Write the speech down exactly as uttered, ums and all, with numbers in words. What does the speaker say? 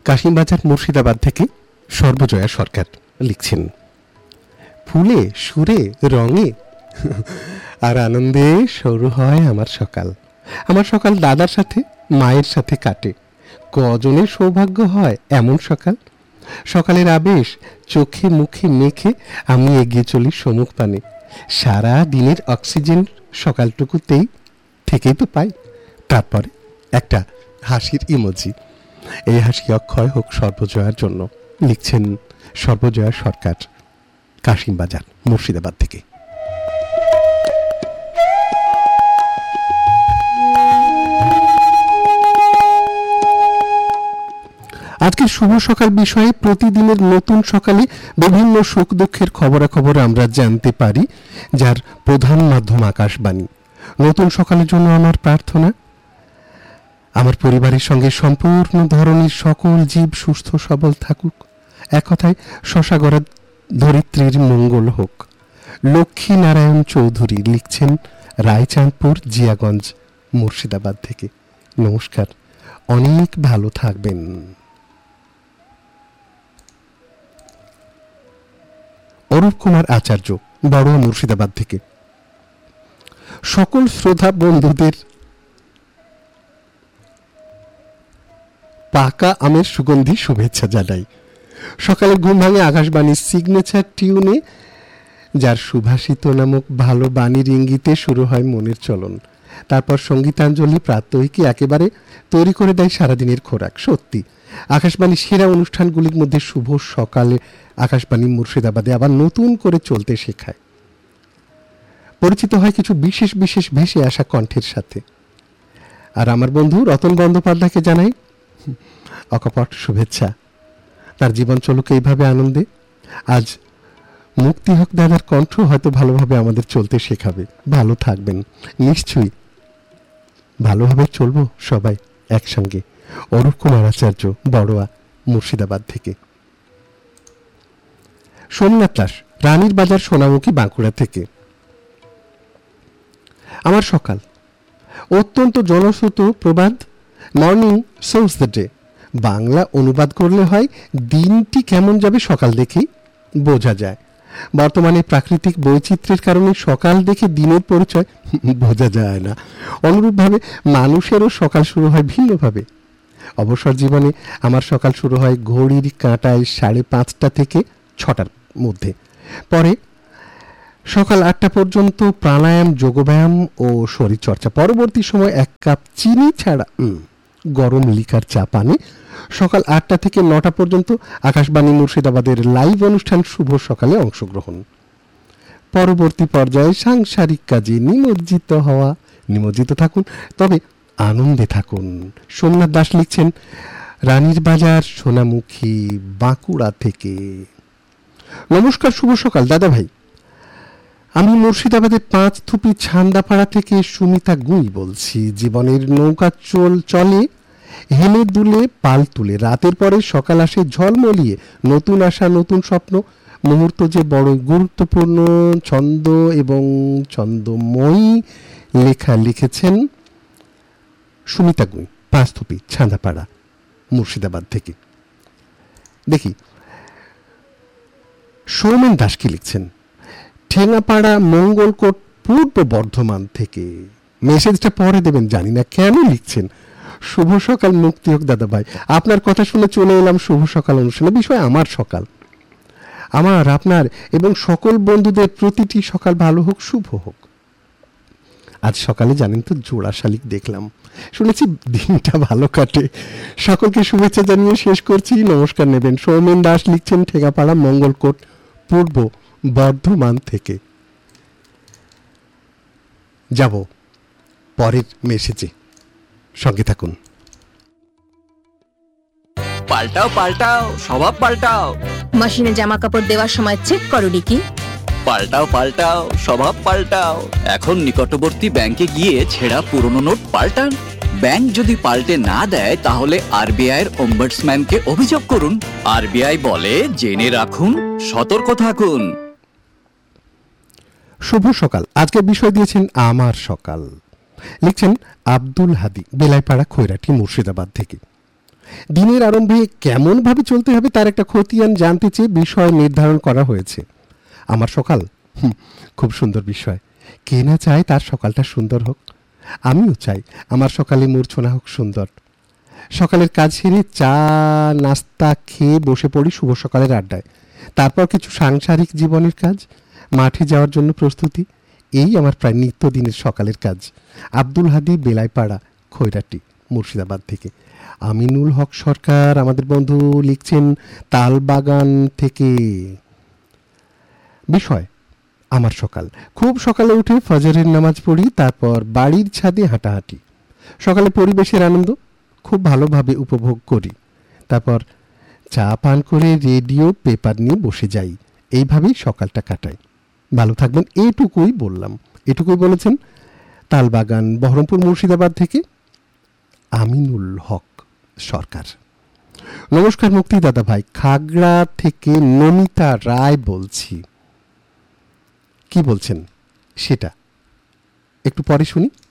কাশিমবাজার মুর্শিদাবাদ থেকে সর্বজয়া সরকার লিখছেন, ফুলে সুরে রঙে আর আনন্দে শুরু হয় আমার সকাল। আমার সকাল দাদার সাথে মায়ের সাথে কাটে। কজনের সৌভাগ্য হয় এমন সকাল। সকালের আবেশ চোখে মুখে মেখে আমি এগিয়ে চলি সম্মুখ পানে। সারা দিনের অক্সিজেন সকালটুকুতেই থেকেই তো পাই। তারপরে একটা হাসির ইমোজি। এই হাসি অক্ষয় হোক সর্বজয়ার জন্য, লিখছেন সর্বজয়া সরকার, কাশিমবাজার মুর্শিদাবাদ থেকে। আজকের শুভ সকাল বিষয়ে প্রতিদিনের নতুন সকালে বিভিন্ন সুখ দুঃখের খবরাখবর আমরা জানতে পারি, যার প্রধান মাধ্যম আকাশবাণী। নতুন সকালের জন্য আমার প্রার্থনা, আমার পরিবারের সঙ্গে সম্পূর্ণ ধরনের সকল জীব সুস্থ সবল থাকুক। এক কথায় শশাগড়া ধরিত্রীর মঙ্গল হোক। লক্ষ্মী নারায়ণ চৌধুরী লিখছেন রায়চাঁদপুর জিয়াগঞ্জ মুর্শিদাবাদ থেকে। নমস্কার, অনেক ভালো থাকবেন। অরূপ কুমার আচার্য বড়ুয়া মুর্শিদাবাদ থেকে। সকল শ্রোতা বন্ধুদের পাকা আমের সুগন্ধি শুভেচ্ছা জানাই। সকালে ঘুম ভাঙে আকাশবাণীর সিগনেচার টিউনে, যার সুভাষিত নামক ভালো বাণীর ইঙ্গিতে শুরু হয় মনের চলন। তারপর সঙ্গীতাঞ্জলি প্রাত্যহিকী একেবারে তৈরি করে দেয় সারাদিনের খোরাক। সত্যি আকাশবাণীর সেরা অনুষ্ঠানগুলির মধ্যে শুভ সকালে আকাশবাণী মুর্শিদাবাদে আবার নতুন করে চলতে শেখায়। পরিচিত হয় কিছু বিশেষ বিশেষ ভেসে আসা কণ্ঠের সাথে। আর আমার বন্ধু রতন বন্দ্যোপাধ্যায়কে জানাই অকপট শুভেচ্ছা। তার জীবন চলুক এইভাবে আনন্দে। আজ মুক্তি হক দাদার কণ্ঠ হয়তো ভালোভাবে আমাদের চলতে শেখাবে। ভালো থাকবেন, নিশ্চয়ই ভালোভাবে চলবো সবাই একসঙ্গে। অরূপ কুমার আচার্য বড়ুয়া মুর্শিদাবাদ থেকে। সোমনাথ দাস রানীর বাজার সোনামুখী বাঁকুড়া থেকে। আমার সকাল অত্যন্ত জনশ্রুত প্রবাদ morning choose the day. Bangla অনুবাদ করলে হয় দিনটি কেমন যাবে সকাল দেখেই বোঝা যায়। বর্তমানে প্রাকৃতিক বৈচিত্র্যের কারণে সকাল দেখে দিনের পরিচয় বোঝা যায় না। অনুরূপভাবে মানুষেরও সকাল শুরু হয় ভিন্নভাবে। অবসর জীবনে আমার সকাল শুরু হয় ঘড়ির কাঁটায় সাড়ে পাঁচটা থেকে ছটার মধ্যে। পরে সকাল আটটা পর্যন্ত প্রাণায়াম, যোগব্যায়াম ও শরীরচর্চা। পরবর্তী সময় এক কাপ চিনি ছাড়া গরম লিকার চা পানে। সকাল আটটা থেকে নটা পর্যন্ত আকাশবাণী মুর্শিদাবাদের লাইভ অনুষ্ঠান শুভ সকালে অংশগ্রহণ। পরবর্তী পর্যায়ে সাংসারিক কাজে নিমজ্জিত হওয়া। নিমজ্জিত থাকুন, তবে আনন্দে থাকুন। সোমনাথ দাস লিখছেন রানীর বাজার সোনামুখী বাঁকুড়া থেকে। নমস্কার, শুভ সকাল দাদা ভাই। আমি মুর্শিদাবাদের পাঁচ থুপি ছান্দাপাড়া থেকে সুমিতা গুই বলছি। জীবনের নৌকা চল চলে হেলে দুলে পাল তুলে। রাতের পরে সকাল আসে ঝলমলিয়ে। নতুন আশা, নতুন স্বপ্ন। মুহূর্ত যে বড় গুরুত্বপূর্ণ। ছন্দ এবং ছন্দময়ী লেখা লিখেছেন সুমিতা গুই, পাঁচ থুপি ছান্দাপাড়া মুর্শিদাবাদ থেকে। দেখি সৌমেন দাস কি লিখছেন, ঠেঙ্গাপাড়া মঙ্গলকোট পূর্ব বর্ধমান থেকে। মেসেজটা পরে দেবেন, জানি না কেন লিখছেন। শুভ সকাল, মুক্তি হোক দাদা ভাই। আপনার কথা শুনে চলে এলাম শুভ সকাল অনুষ্ঠানে। বিষয় আমার সকাল, আমার, আপনার এবং সকল বন্ধুদের প্রতিটি সকাল ভালো হোক, শুভ হোক। আজ সকালে জানেন তো জোড়া শালিক দেখলাম, শুনেছি দিনটা ভালো কাটে। সকলকে শুভেচ্ছা জানিয়ে শেষ করছি। নমস্কার নেবেন। সৌমেন দাস লিখছেন ঠেঙ্গাপাড়া মঙ্গলকোট পূর্ব বর্ধমান থেকে। যাব পরের মেসেজে, সঙ্গে থাকুন। পাল্টাও পাল্টাও স্বভাব পাল্টাও। মেশিনে জামা কাপড় দেওয়ার সময় চেক করো কি? পাল্টাও পাল্টাও স্বভাব পাল্টাও। এখন নিকটবর্তী ব্যাংকে গিয়ে ছেঁড়া পুরনো নোট পাল্টান। ব্যাংক যদি পাল্টে না দেয় তাহলে আরবিআই এর ওম্বাডসম্যানকে অভিযোগ করুন। আরবিআই বলে জেনে রাখুন, সতর্ক থাকুন। শুভ সকাল। আজকের বিষয় দিয়েছেন আমার সকাল, লিখছেন আব্দুল হাদি বেলাইপাড়া খৈরাটি মুর্শিদাবাদ থেকে। দিনের আরম্ভে কেমনভাবে চলতে হবে তার একটা খতিয়ান জানতে চেয়ে বিষয় নির্ধারণ করা হয়েছে। আমার সকাল হুম, খুব সুন্দর বিষয়। কে না চায় তার সকালটা সুন্দর হোক? আমিও চাই আমার সকালে মূর্ছনা হোক সুন্দর। সকালের কাজ সেরে চা নাস্তা খেয়ে বসে পড়ি শুভ সকালের আড্ডায়। তারপর কিছু সাংসারিক জীবনের কাজ, মাঠে যাওয়ার জন্য প্রস্তুতি। এই আমার প্রায় নিত্যদিনের সকালের কাজ। আব্দুল হাদি, বেলাইপাড়া, খৈরাটি, মুর্শিদাবাদ থেকে। আমিনুল হক সরকার আমাদের বন্ধু লিখছেন তালবাগান থেকে। বিষয় আমার সকাল। খুব সকালে উঠে ফজরের নামাজ পড়ি, তারপর বাড়ির ছাদে হাঁটাহাঁটি। সকালে পরিবেশের আনন্দ খুব ভালোভাবে উপভোগ করি। তারপর চা পান করে রেডিও পেপার নিয়ে বসে যাই। এইভাবেই সকালটা কাটাই। ভালো থাকবেন, এটুকুই বললাম। এটুকুই বলেছেন তালবাগান, বহরমপুর, মুর্শিদাবাদ থেকে আমিনুল হক সরকার। নমস্কার মুক্তি দাদা ভাই, খাগড়া থেকে নমিতা রায় বলছি। কি বলছেন সেটা একটু পরে শুনি।